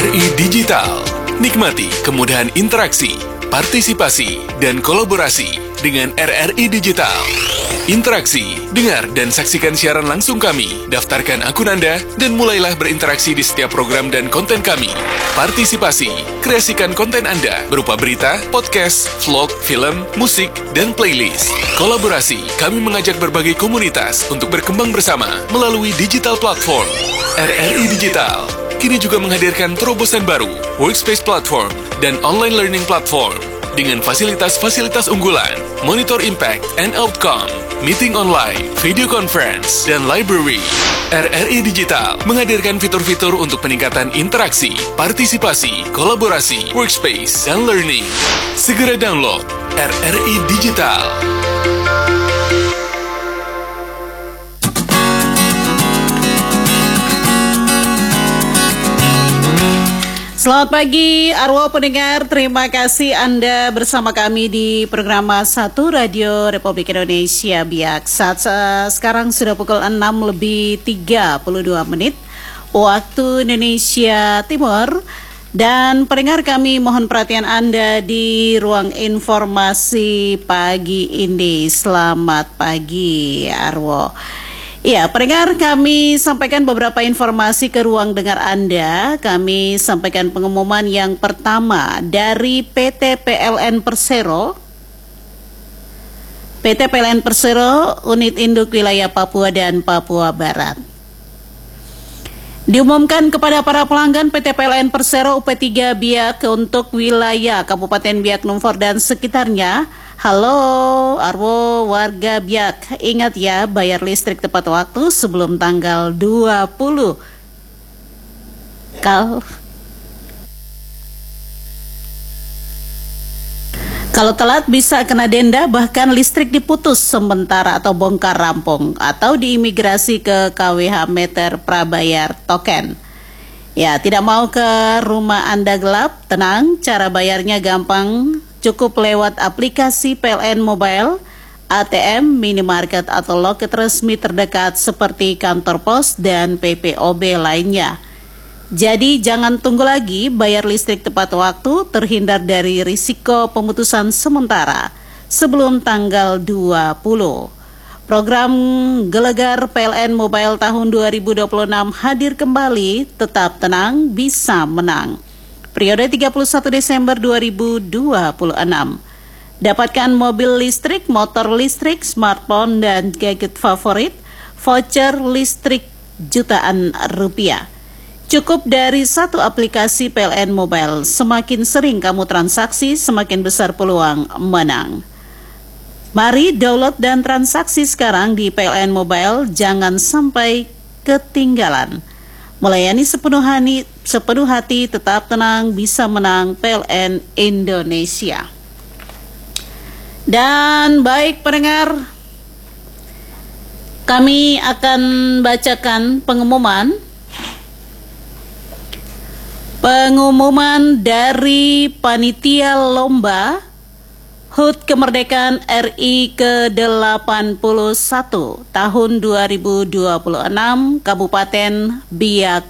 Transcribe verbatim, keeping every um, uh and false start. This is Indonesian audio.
I Digital. Nikmati kemudahan interaksi, partisipasi, dan kolaborasi dengan R R I Digital. Interaksi, dengar dan saksikan siaran langsung kami, daftarkan akun Anda, dan mulailah berinteraksi di setiap program dan konten kami. Partisipasi, kreasikan konten Anda berupa berita, podcast, vlog, film, musik, dan playlist. Kolaborasi, kami mengajak berbagai komunitas untuk berkembang bersama melalui digital platform. R R I Digital kini juga menghadirkan terobosan baru, workspace platform, dan online learning platform dengan fasilitas-fasilitas unggulan, monitor impact and outcome, meeting online, video conference, dan library. R R I Digital menghadirkan fitur-fitur untuk peningkatan interaksi, partisipasi, kolaborasi, workspace, dan learning. Segera download R R I Digital. Selamat pagi Arwo pendengar, terima kasih Anda bersama kami di program satu Radio Republik Indonesia Biak. Saat uh, sekarang sudah pukul enam lebih tiga puluh dua menit waktu Indonesia Timur. Dan pendengar, kami mohon perhatian Anda di ruang informasi pagi ini. Selamat pagi Arwo. Ya, pendengar, kami sampaikan beberapa informasi ke ruang dengar Anda. Kami sampaikan pengumuman yang pertama dari P T P L N Persero. P T P L N Persero, Unit Induk Wilayah Papua dan Papua Barat. Diumumkan kepada para pelanggan P T P L N Persero U P tiga Biak untuk wilayah Kabupaten Biak Numfor dan sekitarnya. Halo Arwo warga Biak, ingat ya, bayar listrik tepat waktu sebelum tanggal dua puluh. Kal Kalau telat bisa kena denda, bahkan listrik diputus sementara atau bongkar rampung atau diimigrasi ke K W H meter prabayar token. Ya, tidak mau ke rumah Anda gelap? Tenang, cara bayarnya gampang. Cukup lewat aplikasi P L N Mobile, A T M, minimarket atau loket resmi terdekat seperti kantor pos dan P P O B lainnya. Jadi jangan tunggu lagi, bayar listrik tepat waktu, terhindar dari risiko pemutusan sementara sebelum tanggal dua puluh. Program Gelegar P L N Mobile tahun dua ribu dua puluh enam hadir kembali, tetap tenang, bisa menang. Periode tiga puluh satu Desember dua ribu dua puluh enam. Dapatkan mobil listrik, motor listrik, smartphone, dan gadget favorit, voucher listrik jutaan rupiah. Cukup dari satu aplikasi P L N Mobile. Semakin sering kamu transaksi, semakin besar peluang menang. Mari download dan transaksi sekarang di P L N Mobile, jangan sampai ketinggalan. Melayani sepenuh hati, sepenuh hati, tetap tenang, bisa menang. P L N Indonesia. Dan baik pendengar, kami akan bacakan pengumuman Pengumuman dari Panitia Lomba H U T Kemerdekaan R I ke delapan puluh satu tahun dua ribu dua puluh enam Kabupaten Biak